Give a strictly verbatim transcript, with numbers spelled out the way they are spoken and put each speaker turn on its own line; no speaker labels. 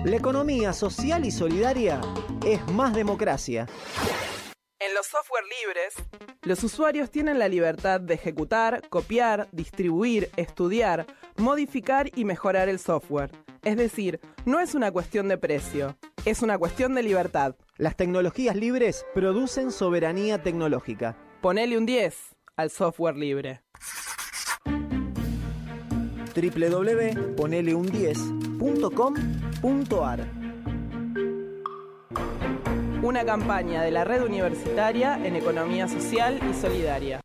La economía social y solidaria es más democracia.
En los software libres, los usuarios tienen la libertad de ejecutar, copiar, distribuir, estudiar, modificar y mejorar el software. Es decir, no es una cuestión de precio, es una cuestión de libertad.
Las tecnologías libres producen soberanía tecnológica.
Ponele un diez al software libre.
doble u doble u doble u punto ponele un diez punto com punto a r
Una campaña de la Red Universitaria en Economía Social y Solidaria.